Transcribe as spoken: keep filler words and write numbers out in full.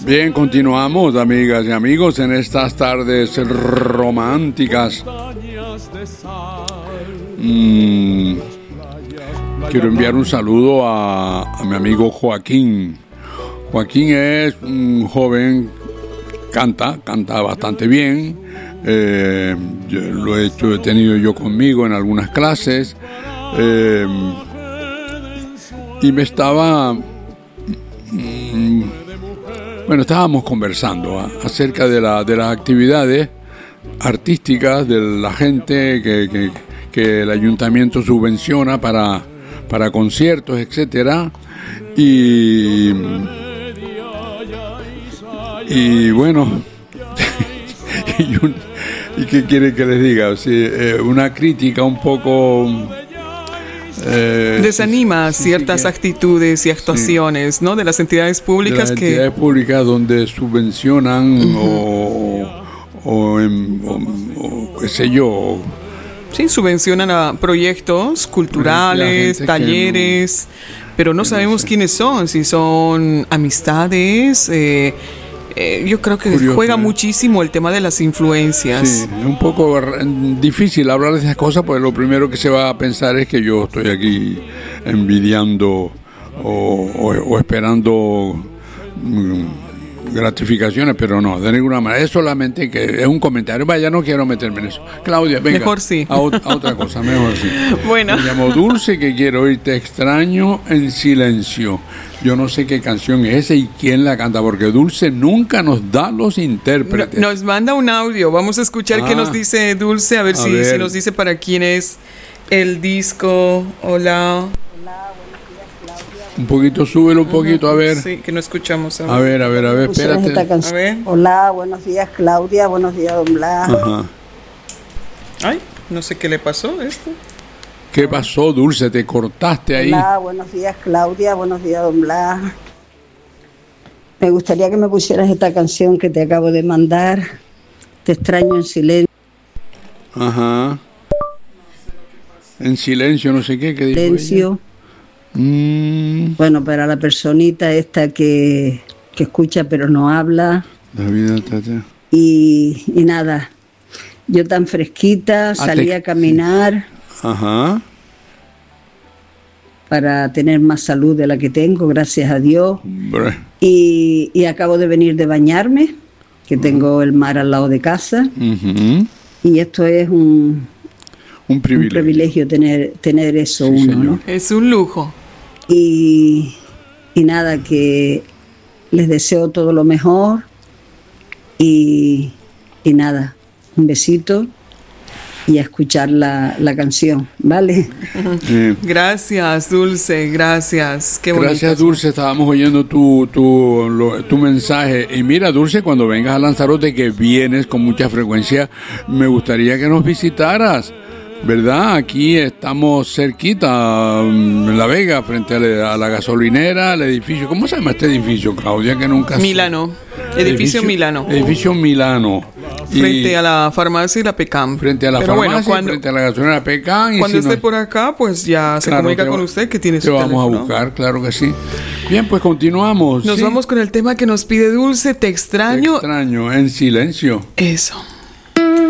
Bien, continuamos, amigas y amigos, en estas tardes románticas. Mm, quiero enviar un saludo a, a mi amigo Joaquín. Joaquín es un joven, canta, canta bastante bien. Eh, yo lo he hecho, he tenido yo conmigo en algunas clases. Eh, y me estaba... Mm, Bueno, estábamos conversando ¿eh? acerca de, la, de las actividades artísticas de la gente que, que, que el ayuntamiento subvenciona para, para conciertos, etcétera. Y, y bueno, y, un, ¿y qué quiere que les diga? O sea, eh, una crítica un poco... Eh, desanima sí, ciertas sí, actitudes y actuaciones, sí, ¿no? De las entidades públicas de las que entidades públicas donde subvencionan uh-huh. o, o, en, o, o qué sé yo. Sí, subvencionan a proyectos culturales, talleres, no, pero no sabemos no sé. quiénes son, si son amistades. Eh, Eh, yo creo que Curioso, juega ¿eh? muchísimo el tema de las influencias. Sí, es un poco difícil hablar de esas cosas porque lo primero que se va a pensar es que yo estoy aquí envidiando o, o, o esperando gratificaciones, pero no, de ninguna manera. Es solamente que es un comentario. Vaya, no quiero meterme en eso. Claudia, venga. Mejor sí. A, a otra cosa, mejor sí. Bueno. Me llamo Dulce, que quiero oírte extraño en silencio. Yo no sé qué canción es esa y quién la canta, porque Dulce nunca nos da los intérpretes. Nos manda un audio. Vamos a escuchar ah, qué nos dice Dulce, a ver, a si, ver si nos dice para quién es el disco. Hola. Un poquito, súbelo un poquito, a ver. Sí, que no escuchamos. A ver, a ver, a ver, espérate. A ver. Hola, buenos días, Claudia, buenos días, don Blas. Ajá. Ay, no sé qué le pasó a esto. ¿Qué pasó, Dulce? ¿Te cortaste ahí? Hola, buenos días, Claudia, buenos días, don Blas. Me gustaría que me pusieras esta canción que te acabo de mandar. Te extraño en silencio. Ajá. En silencio, no sé qué, ¿qué dijo silencio. Ella? Mm. Bueno, para la personita esta que, que escucha pero no habla. David, tata. Y, y nada, yo tan fresquita, salí te... a caminar. Ajá. Para tener más salud de la que tengo, gracias a Dios. Y, y acabo de venir de bañarme, que uh-huh. tengo el mar al lado de casa. Uh-huh. Y esto es un, un privilegio, un privilegio tener, tener eso sí, uno, ¿no? Es un lujo. Y, y nada, que les deseo todo lo mejor. Y, y nada, un besito. Y a escuchar la, la canción, ¿vale? Sí. Gracias, Dulce, gracias. Qué bonito. Gracias, Dulce, estábamos oyendo tu, tu, lo, tu mensaje. Y mira, Dulce, cuando vengas a Lanzarote, que vienes con mucha frecuencia, me gustaría que nos visitaras, ¿verdad? Aquí estamos cerquita, en La Vega, frente a la, a la gasolinera, al edificio. ¿Cómo se llama este edificio, Claudia? Que nunca Milano, edificio, edificio Milano. Edificio Milano. Frente y a la farmacia y la Pecam. Frente a la Pero farmacia bueno, cuando, frente a la gasolinera Pecam. Y cuando si esté no, por acá, pues ya se claro, comunica te, con usted que tiene te su vamos teléfono. a buscar, claro que sí. Bien, pues continuamos. Nos ¿sí? vamos con el tema que nos pide Dulce, te extraño. Te extraño, en silencio. Eso.